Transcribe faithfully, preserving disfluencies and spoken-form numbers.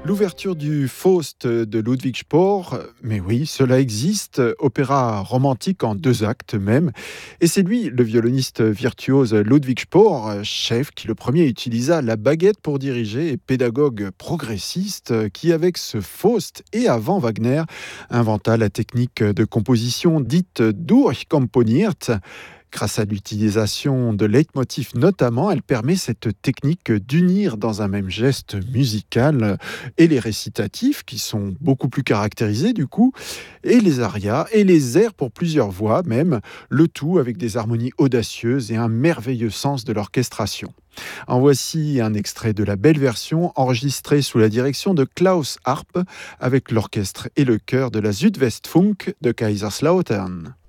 L'ouverture du Faust de Ludwig Spohr, mais oui, cela existe, opéra romantique en deux actes même. Et c'est lui, le violoniste virtuose Ludwig Spohr, chef, qui le premier utilisa la baguette pour diriger et pédagogue progressiste, qui avec ce Faust et avant Wagner, inventa la technique de composition dite durchkomponiert. Grâce à l'utilisation de leitmotiv notamment, elle permet cette technique d'unir dans un même geste musical et les récitatifs, qui sont beaucoup plus caractérisés du coup, et les arias et les airs pour plusieurs voix même, le tout avec des harmonies audacieuses et un merveilleux sens de l'orchestration. En voici un extrait de la belle version enregistrée sous la direction de Klaus Harp avec l'orchestre et le chœur de la Südwestfunk de Kaiserslautern.